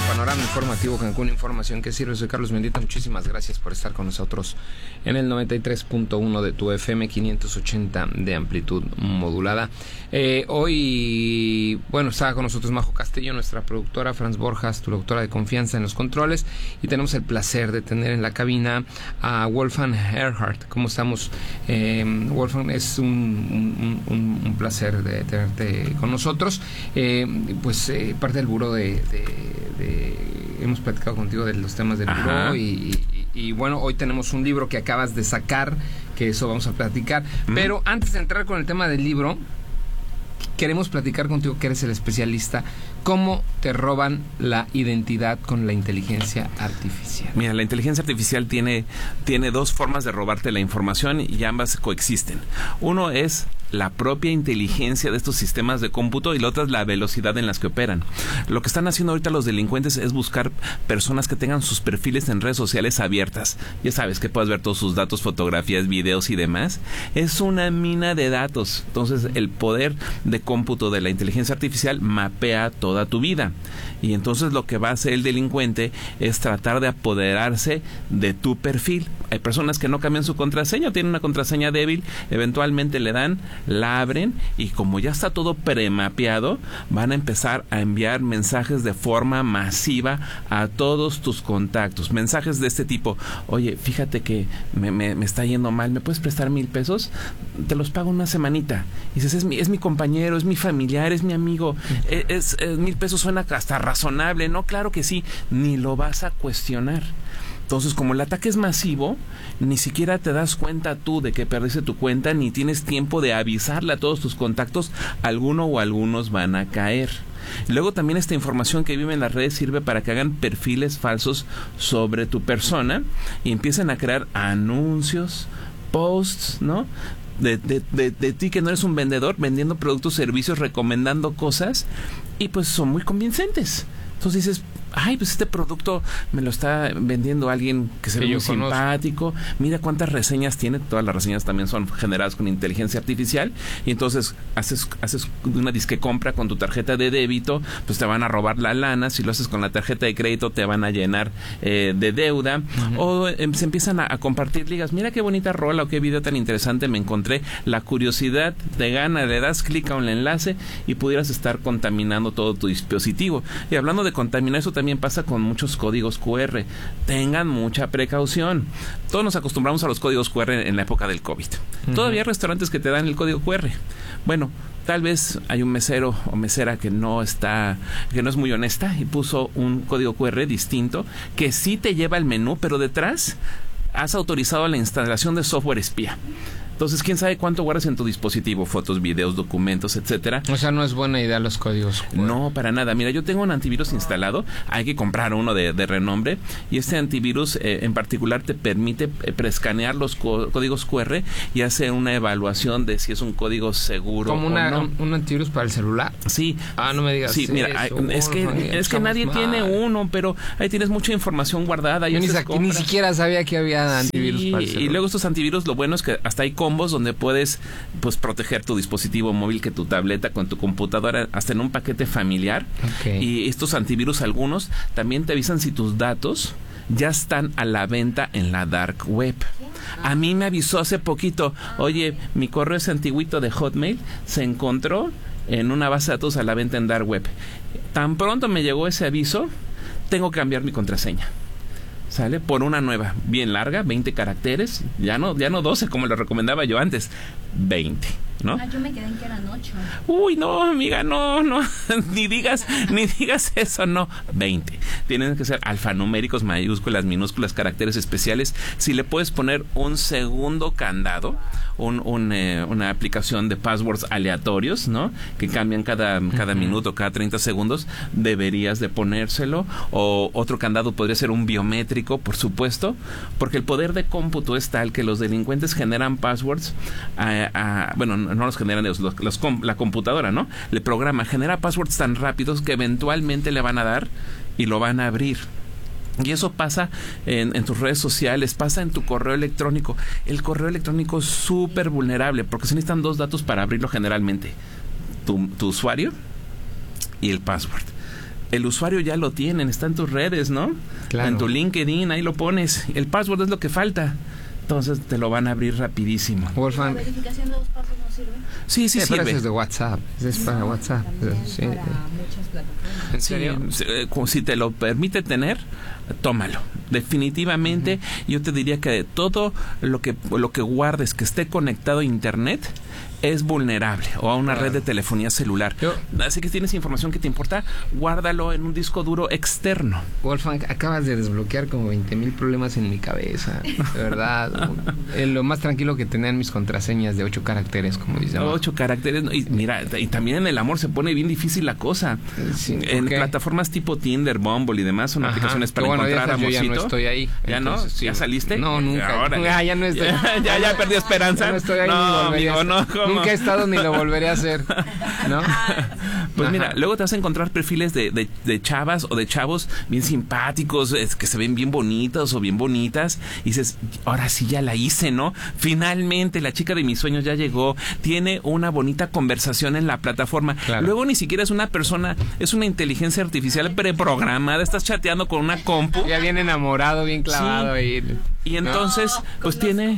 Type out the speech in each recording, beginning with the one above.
Panorama Informativo Cancún, información que sirve. Soy Carlos Mendita, muchísimas gracias por estar con nosotros en el 93.1 de tu FM, 580 de amplitud modulada. Hoy, bueno, estaba con nosotros Majo Castillo, nuestra productora, Franz Borjas, tu doctora de confianza en los controles, y tenemos el placer de tener en la cabina a Wolfgang Erhardt. ¿Cómo estamos? Wolfgang, es un placer de tenerte con nosotros. Parte del buró hemos platicado contigo de los temas del buró y bueno, hoy tenemos un libro que acabas de sacar, que eso vamos a platicar. Pero antes de entrar con el tema del libro, queremos platicar contigo, que eres el especialista. ¿Cómo te roban la identidad con la inteligencia artificial? Mira, la inteligencia artificial tiene dos formas de robarte la información y ambas coexisten. Uno es la propia inteligencia de estos sistemas de cómputo y la otra es la velocidad en las que operan. Lo que están haciendo ahorita los delincuentes es buscar personas que tengan sus perfiles en redes sociales abiertas. Ya sabes que puedes ver todos sus datos, fotografías, videos y demás. Es una mina de datos. Entonces, el poder de cómputo de la inteligencia artificial mapea toda tu vida. Y entonces lo que va a hacer el delincuente es tratar de apoderarse de tu perfil. Hay personas que no cambian su contraseña, tienen una contraseña débil, eventualmente le dan, la abren y como ya está todo premapeado, van a empezar a enviar mensajes de forma masiva a todos tus contactos. Mensajes de este tipo: oye, fíjate que me está yendo mal, ¿me puedes prestar 1,000 pesos? Te los pago una semanita. Y dices, es mi compañero, es mi familiar, es mi amigo. 1,000 pesos suena hasta razonable. No, claro que sí, ni lo vas a cuestionar. Entonces, como el ataque es masivo, ni siquiera te das cuenta tú de que perdiste tu cuenta, ni tienes tiempo de avisarle a todos tus contactos. Alguno o algunos van a caer. Luego también esta información que vive en las redes sirve para que hagan perfiles falsos sobre tu persona y empiecen a crear anuncios, posts, ¿no?, de ti, que no eres un vendedor, vendiendo productos, servicios, recomendando cosas, y pues son muy convincentes. Entonces dices, ay, pues este producto me lo está vendiendo alguien que se ve muy simpático. Mira cuántas reseñas tiene. Todas las reseñas también son generadas con inteligencia artificial. Y entonces haces una disque compra con tu tarjeta de débito, pues te van a robar la lana. Si lo haces con la tarjeta de crédito, te van a llenar de deuda. O se empiezan a compartir ligas. Mira qué bonita rola o qué video tan interesante me encontré. La curiosidad te gana, le das clic a un enlace y pudieras estar contaminando todo tu dispositivo. Y hablando de contaminar, eso también pasa con muchos códigos QR. Tengan mucha precaución. Todos nos acostumbramos a los códigos QR en la época del COVID. Todavía hay restaurantes que te dan el código QR. Bueno, tal vez hay un mesero o mesera que no es muy honesta y puso un código QR distinto que sí te lleva al menú, pero detrás has autorizado la instalación de software espía. Entonces, ¿quién sabe cuánto guardas en tu dispositivo? Fotos, videos, documentos, etcétera. O sea, no es buena idea los códigos QR. No, para nada. Mira, yo tengo un antivirus instalado. Hay que comprar uno de renombre. Y este antivirus en particular te permite preescanear los códigos QR y hace una evaluación de si es un código seguro ¿Como o no. un antivirus para el celular? Sí. No me digas. Sí, mira, es que nadie tiene uno, pero ahí tienes mucha información guardada. Yo ni siquiera sabía que había antivirus para el celular. Y luego estos antivirus, lo bueno es que hasta hay combos donde puedes pues proteger tu dispositivo móvil, que tu tableta con tu computadora, hasta en un paquete familiar. Okay. Y estos antivirus, algunos también te avisan si tus datos ya están a la venta en la dark web. A mí me avisó hace poquito, oye, mi correo ese antiguito de Hotmail se encontró en una base de datos a la venta en dark web. Tan pronto me llegó ese aviso, tengo que cambiar mi contraseña. ¿Sale? Por una nueva, bien larga, 20 caracteres, ya no 12 como lo recomendaba yo antes, 20, ¿no? Yo me quedé en que eran 8. Uy, no, amiga, no, ni digas eso, no, 20. Tienen que ser alfanuméricos, mayúsculas, minúsculas, caracteres especiales. Si le puedes poner un segundo candado, una aplicación de passwords aleatorios, ¿no?, que cambian cada minuto, cada 30 segundos, deberías de ponérselo. O otro candado podría ser un biométrico, por supuesto, porque el poder de cómputo es tal que los delincuentes generan passwords, bueno, no los generan ellos, la computadora, ¿no?, le genera passwords tan rápidos que eventualmente le van a dar y lo van a abrir. Y eso pasa en tus redes sociales, pasa en tu correo electrónico. El correo electrónico es súper vulnerable porque se necesitan 2 datos para abrirlo generalmente: tu usuario y el password. el usuario ya lo tienen, está en tus redes, ¿no? Claro. En tu LinkedIn, ahí lo pones. El password es lo que falta. Entonces te lo van a abrir rapidísimo. Wolfgang. ¿La verificación de 2 pasos no sirve? Sí, Pero sirve. eso es de WhatsApp. Es para WhatsApp. También Sí. para muchas plataformas. ¿En serio? Si te lo permite tener, tómalo. Definitivamente, yo te diría que todo lo que guardes que esté conectado a internet es vulnerable, o a una red de telefonía celular. Así que si tienes información que te importa, guárdalo en un disco duro externo. Wolfgang, acabas de desbloquear como 20,000 problemas en mi cabeza, de verdad. Lo más tranquilo que tenía en mis contraseñas de 8 caracteres, como dicen. 8 caracteres. Y mira, y también en el amor se pone bien difícil la cosa. Sí, En plataformas tipo Tinder, Bumble y demás son aplicaciones para encontrar amorcito. Yo ya no estoy ahí. ¿Ya Entonces, no? sí. ¿Ya saliste? No, nunca. Ya no estoy. Ya perdí esperanza. Ya no estoy ahí. No, amigo, no. ¿Cómo? Nunca he estado ni lo volveré a hacer, ¿no? Pues mira, luego te vas a encontrar perfiles de chavas o de chavos bien simpáticos, que se ven bien bonitos o bien bonitas, y dices, ahora sí ya la hice, ¿no? Finalmente la chica de mis sueños ya llegó, tiene una bonita conversación en la plataforma. Claro. Luego ni siquiera es una persona, es una inteligencia artificial preprogramada, estás chateando con una compu. Ya bien enamorado, bien clavado. Sí. Y entonces, pues tiene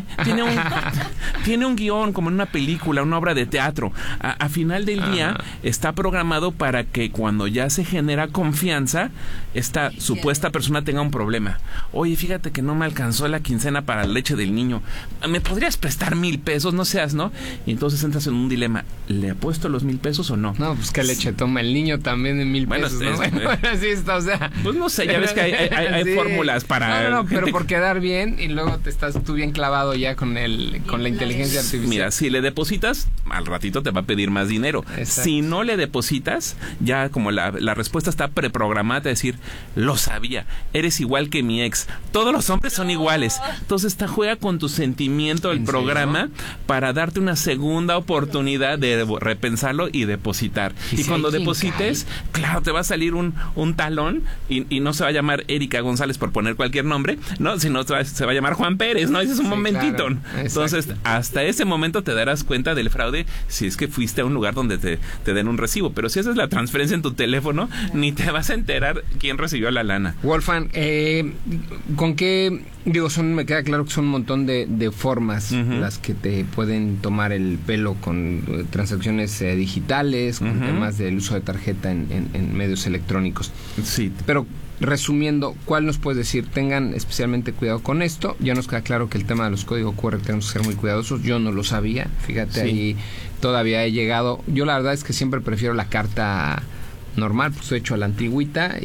un guión como en una película, una obra de teatro. A final del día está programado para que cuando ya se genera confianza, esta supuesta persona tenga un problema. Oye, fíjate que no me alcanzó la quincena para la leche del niño. ¿Me podrías prestar 1,000 pesos? No seas, ¿no? Y entonces entras en un dilema. ¿Le apuesto los 1,000 pesos o no? No, pues qué leche toma el niño también en 1,000 pesos, ¿no? Bueno, así está, o sea. Pues no sé, ya ves que hay sí. fórmulas para... No, pero por quedar bien y luego te estás tú bien clavado ya con la inteligencia artificial. Mira, si le depositas, al ratito te va a pedir más dinero. Exacto. Si no le depositas, ya como la respuesta está preprogramada, a decir, lo sabía, eres igual que mi ex. Todos los hombres son iguales. Entonces juega con tu sentimiento el programa para darte una segunda oportunidad de repensarlo y depositar. Y cuando deposites, claro, te va a salir un talón y no se va a llamar Erika González por poner cualquier nombre, ¿no? Sino se va a llamar Juan Pérez, ¿no? Ese es un momentito. Claro. Entonces, hasta ese momento te darás cuenta del fraude si es que fuiste a un lugar donde te den un recibo. Pero si haces la transferencia en tu teléfono, ni te vas a enterar quién recibió la lana. Wolfgang, ¿con qué? Digo, me queda claro que son un montón de formas las que te pueden tomar el pelo con transacciones digitales, con temas del uso de tarjeta en medios electrónicos. Sí. Pero resumiendo, ¿cuál nos puedes decir? Tengan especialmente cuidado con esto. Ya nos queda claro que el tema de los códigos QR tenemos que ser muy cuidadosos. Yo no lo sabía. Fíjate, ahí todavía he llegado. Yo la verdad es que siempre prefiero la carta normal, pues he hecho a la antigüita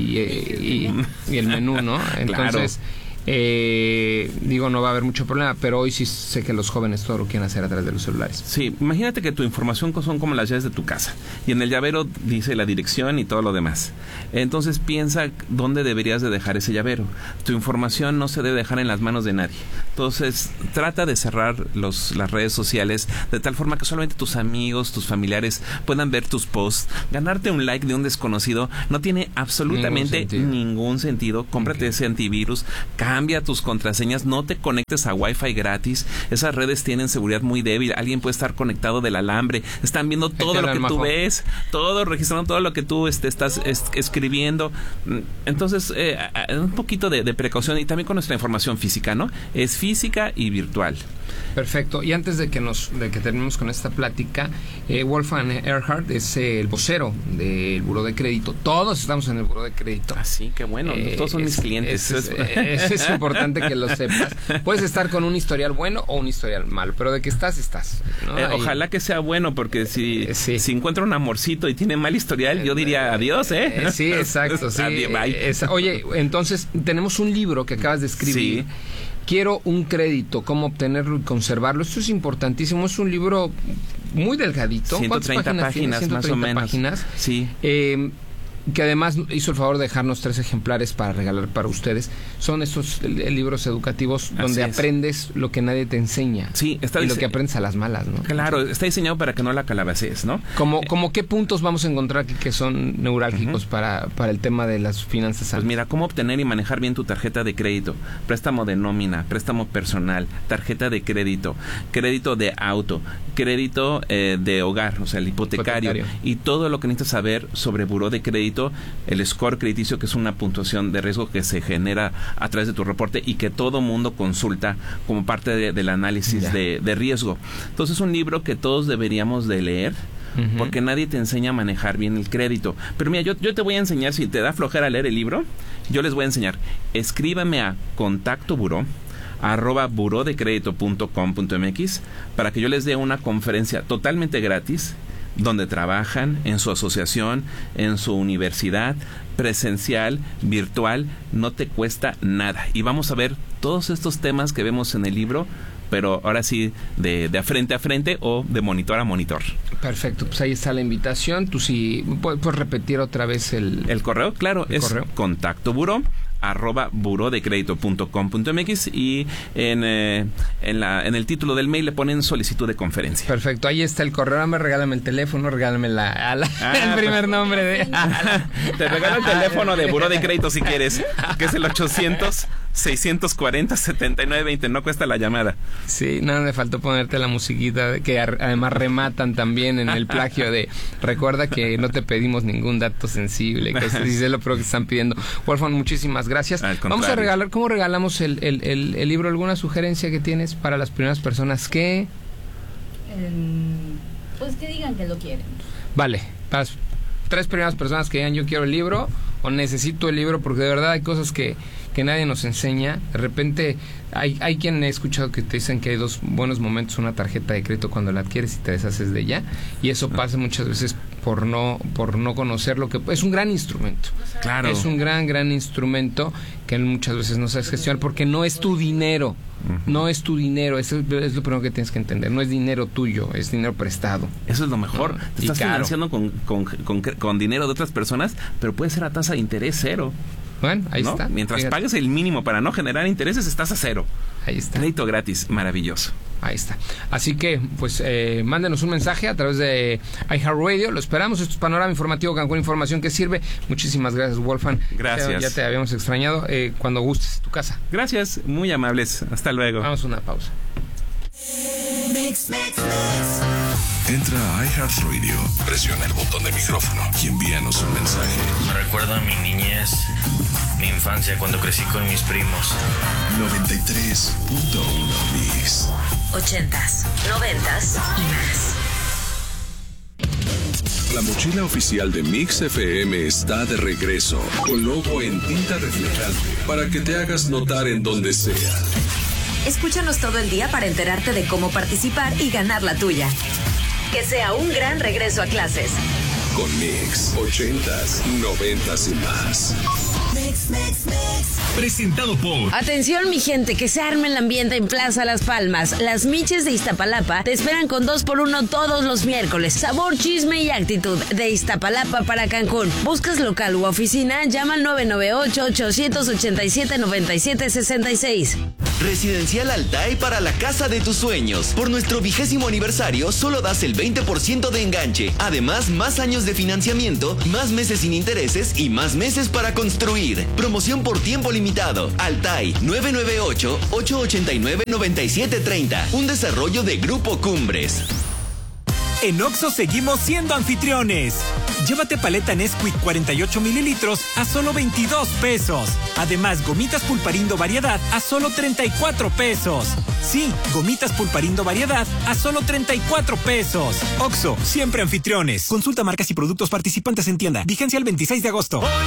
y el menú, ¿no? Entonces, digo, no va a haber mucho problema, pero hoy sí sé que los jóvenes todo lo quieren hacer a través de los celulares. Sí, imagínate que tu información son como las llaves de tu casa y en el llavero dice la dirección y todo lo demás. Entonces piensa dónde deberías de dejar ese llavero. Tu información no se debe dejar en las manos de nadie. Entonces trata de cerrar las redes sociales de tal forma que solamente tus amigos, tus familiares puedan ver tus posts. Ganarte un like de un desconocido no tiene absolutamente ningún sentido. Cómprate ese antivirus, cambia tus contraseñas, no te conectes a Wi-Fi gratis. Esas redes tienen seguridad muy débil. Alguien puede estar conectado del alambre. Están viendo todo lo que tú ves, todo, registrando todo lo que tú estás escribiendo. Entonces, un poquito de precaución y también con nuestra información física, ¿no? Es física y virtual. Perfecto. Y antes de que terminemos con esta plática, Wolfgang Erhardt es el vocero del Buró de Crédito. Todos estamos en el Buró de Crédito. Así que bueno, todos son mis clientes. Es importante que lo sepas. Puedes estar con un historial bueno o un historial malo, pero de que estás, ¿no? Ojalá que sea bueno, porque si encuentra un amorcito y tiene mal historial, yo diría adiós, ¿eh? Sí, exacto. Sí. Bye. Oye, entonces tenemos un libro que acabas de escribir. Sí. Quiero un crédito, cómo obtenerlo y conservarlo. Esto es importantísimo. Es un libro muy delgadito. 130 páginas más o menos. Páginas. Sí. Que además hizo el favor de dejarnos 3 ejemplares para regalar para ustedes. Son estos libros educativos donde aprendes lo que nadie te enseña. Sí, y lo que aprendes a las malas, ¿no? Claro, está diseñado para que no la calabacees, ¿no? Como qué puntos vamos a encontrar aquí que son neurálgicos para el tema de las finanzas. Pues mira, cómo obtener y manejar bien tu tarjeta de crédito, préstamo de nómina, préstamo personal, tarjeta de crédito, crédito de auto, crédito de hogar, o sea, el hipotecario, y todo lo que necesitas saber sobre buró de crédito crédito, el score crediticio, que es una puntuación de riesgo que se genera a través de tu reporte y que todo mundo consulta como parte del análisis de riesgo. Entonces es un libro que todos deberíamos de leer, porque nadie te enseña a manejar bien el crédito. Pero mira, yo te voy a enseñar, si te da flojera leer el libro, yo les voy a enseñar. Escríbame a contactoburo@burodecredito.com.mx para que yo les dé una conferencia totalmente gratis, donde trabajan en su asociación, en su universidad, presencial, virtual, no te cuesta nada. Y vamos a ver todos estos temas que vemos en el libro, pero ahora sí de frente a frente o de monitor a monitor. Perfecto, pues ahí está la invitación. Tú sí, ¿puedes repetir otra vez el correo? Claro, es correo. contactoburo@burodecredito.com.mx y en el título del mail le ponen solicitud de conferencia. Perfecto, ahí está el correo. Regálame el teléfono, regálame el primer nombre de... Te regalo el teléfono de Buró de Crédito si quieres, que es el 800-640-7920. No cuesta la llamada. Sí, nada, me faltó ponerte la musiquita, que además rematan también en el plagio de recuerda que no te pedimos ningún dato sensible, que es lo que están pidiendo. Wolfgang, muchísimas gracias. Vamos a regalar, ¿cómo regalamos el libro? ¿Alguna sugerencia que tienes para las primeras personas que...? Pues que digan que lo quieren. Vale, para las 3 primeras personas que digan yo quiero el libro o necesito el libro, porque de verdad hay cosas que nadie nos enseña. De repente hay quien he escuchado que te dicen que hay 2 buenos momentos, una tarjeta de crédito cuando la adquieres y te deshaces de ella, y eso pasa muchas veces por no conocer lo que es un gran instrumento. Claro. Es un gran instrumento que muchas veces no sabes gestionar porque no es tu dinero. No es tu dinero, eso es lo primero que tienes que entender. No es dinero tuyo, es dinero prestado. Eso es lo mejor. Te estás financiando con dinero de otras personas, pero puede ser a tasa de interés 0. Bueno, ahí está. Mientras pagues el mínimo para no generar intereses, estás a 0. Ahí está. Crédito gratis, maravilloso. Ahí está. Así que, pues, mándenos un mensaje a través de iHeartRadio. Lo esperamos. Esto es Panorama Informativo Cancún, información que sirve. Muchísimas gracias, Wolfgang. Gracias. Ya te habíamos extrañado. Cuando gustes, tu casa. Gracias, muy amables. Hasta luego. Vamos a una pausa. Entra a iHeartRadio, presiona el botón de micrófono y envíanos un mensaje. Me recuerda a mi niñez, mi infancia cuando crecí con mis primos. 93.1 Mix. 80s, 90s y más. La mochila oficial de Mix FM está de regreso, con logo en tinta reflejante, para que te hagas notar en donde sea. Escúchanos todo el día para enterarte de cómo participar y ganar la tuya. Que sea un gran regreso a clases. Con Mix, 80s, 90s y más. Presentado por... Atención, mi gente, que se arme el ambiente en Plaza Las Palmas. Las Miches de Iztapalapa te esperan con 2x1 todos los miércoles. Sabor, chisme y actitud de Iztapalapa para Cancún. ¿Buscas local u oficina? Llama al 998-887-9766. Residencial Altai para la casa de tus sueños. Por nuestro 20º aniversario, solo das el 20% de enganche. Además, más años de financiamiento, más meses sin intereses y más meses para construir. Promoción por tiempo limitado. Altai, 998-889-9730. Un desarrollo de Grupo Cumbres. En Oxxo seguimos siendo anfitriones. Llévate paleta Nesquik 48 mililitros a solo 22 pesos. Además, gomitas Pulparindo variedad a solo 34 pesos. Sí, gomitas Pulparindo variedad a solo 34 pesos. Oxxo, siempre anfitriones. Consulta marcas y productos participantes en tienda. Vigencia el 26 de agosto.